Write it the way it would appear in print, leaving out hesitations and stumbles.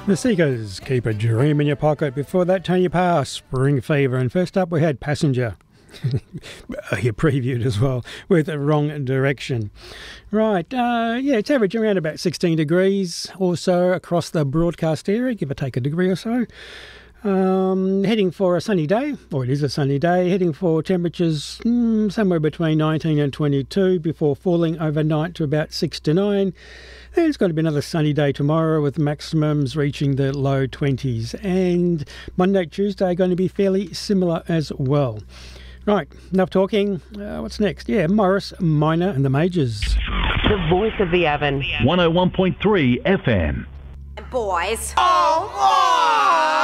The Seekers, Keep a Dream in Your Pocket. Before that, Tony Parr, Spring Fever. And first up, we had Passenger. Here previewed as well with Wrong Direction. Right, it's averaging around about 16 degrees or so across the broadcast area, give or take a degree or so. Heading for a sunny day, or it is a sunny day, heading for temperatures somewhere between 19 and 22 before falling overnight to about 6 to 9. And it's going to be another sunny day tomorrow with maximums reaching the low 20s. And Monday, Tuesday going to be fairly similar as well. Right, enough talking. What's next? Yeah, Morris Minor and the Majors. The voice of the oven. 101.3 FM. Boys. Oh,